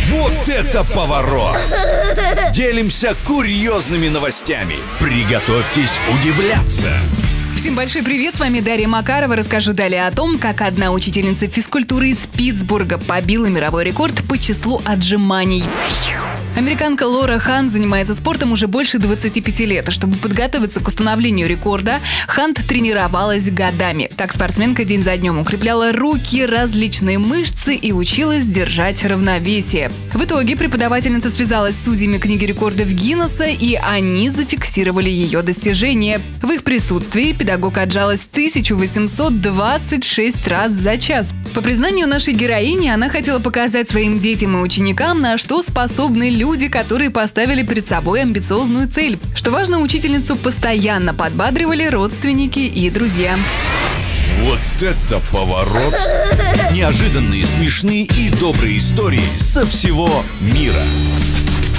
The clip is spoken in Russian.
Вот это поворот! Делимся курьезными новостями. Приготовьтесь удивляться. Всем большой привет, с вами Дарья Макарова. Расскажу далее о том, как одна учительница физкультуры из Питтсбурга побила мировой рекорд по числу отжиманий. Американка Лора Хан занимается спортом уже больше 25 лет. Чтобы подготовиться к установлению рекорда, Хант тренировалась годами. Так спортсменка день за днем укрепляла руки, различные мышцы и училась держать равновесие. В итоге преподавательница связалась с судьями книги рекордов Гиннесса, и они зафиксировали ее достижение. В их присутствии педагог отжалась 1826 раз за час. По признанию нашей героини, она хотела показать своим детям и ученикам, на что способны люди, которые поставили перед собой амбициозную цель. Что важно, учительницу постоянно подбадривали родственники и друзья. Вот это поворот! Неожиданные, смешные и добрые истории со всего мира.